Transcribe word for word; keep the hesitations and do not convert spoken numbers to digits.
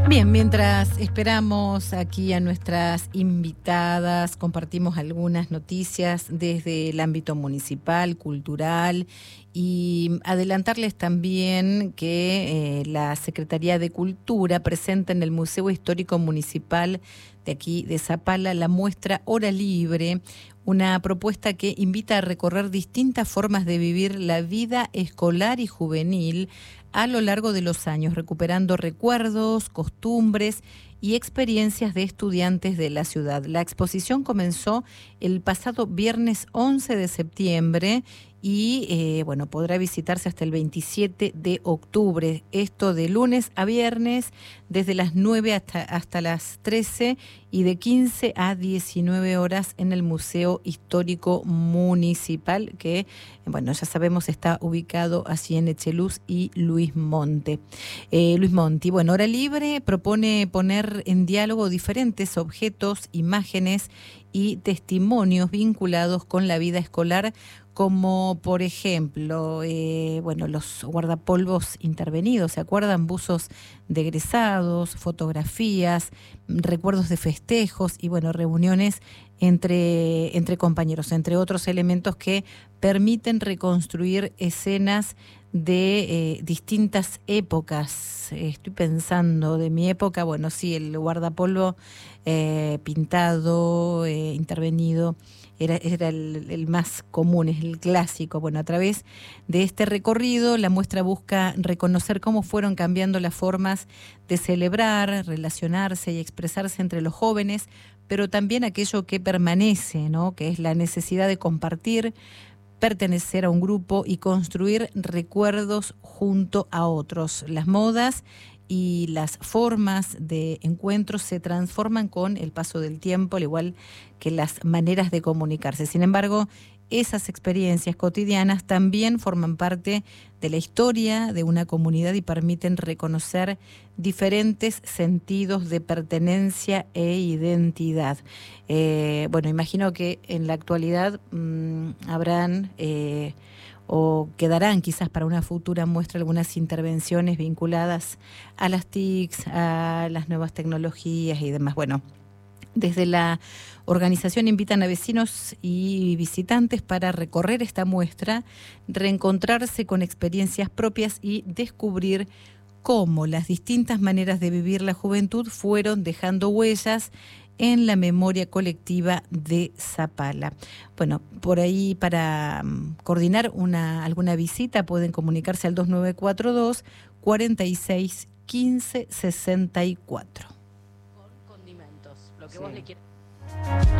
Bien, mientras esperamos aquí a nuestras invitadas, compartimos algunas noticias desde el ámbito municipal, cultural, y adelantarles también que eh, la Secretaría de Cultura presenta en el Museo Histórico Municipal de aquí de Zapala la muestra Hora Libre, una propuesta que invita a recorrer distintas formas de vivir la vida escolar y juvenil a lo largo de los años, recuperando recuerdos, costumbres y experiencias de estudiantes de la ciudad. La exposición comenzó el pasado viernes once de septiembre y eh, bueno, podrá visitarse hasta el veintisiete de octubre. Esto de lunes a viernes, desde las nueve hasta, hasta las trece y de quince a diecinueve horas en el Museo Histórico Municipal, que, bueno, ya sabemos está ubicado así en Echeluz y Luis Monte. Eh, Luis Monti, bueno, Hora Libre propone poner en diálogo diferentes objetos, imágenes y testimonios vinculados con la vida escolar, como por ejemplo, eh, bueno, los guardapolvos intervenidos, ¿se acuerdan? Buzos de egresados, fotografías, recuerdos de festejos y bueno, reuniones entre, entre compañeros, entre otros elementos que permiten reconstruir escenas de eh, distintas épocas. Estoy pensando de mi época, bueno, sí, el guardapolvo eh, pintado, eh, intervenido, era, era el, el más común, es el clásico. Bueno, a través de este recorrido, la muestra busca reconocer cómo fueron cambiando las formas de celebrar, relacionarse y expresarse entre los jóvenes, pero también aquello que permanece, ¿no? Que es la necesidad de compartir, pertenecer a un grupo y construir recuerdos junto a otros. Las modas y las formas de encuentros se transforman con el paso del tiempo, al igual que las maneras de comunicarse. Sin embargo, esas experiencias cotidianas también forman parte de la historia de una comunidad y permiten reconocer diferentes sentidos de pertenencia e identidad. Eh, bueno, imagino que en la actualidad mmm, habrán eh, o quedarán quizás para una futura muestra algunas intervenciones vinculadas a las T I Cs, a las nuevas tecnologías y demás. Bueno, desde la organización invitan a vecinos y visitantes para recorrer esta muestra, reencontrarse con experiencias propias y descubrir cómo las distintas maneras de vivir la juventud fueron dejando huellas en la memoria colectiva de Zapala. Bueno, por ahí para um, coordinar una alguna visita pueden comunicarse al dos nueve cuatro dos, cuatro seis, uno cinco seis cuatro. Con condimentos, lo que sí. Vos le quieras.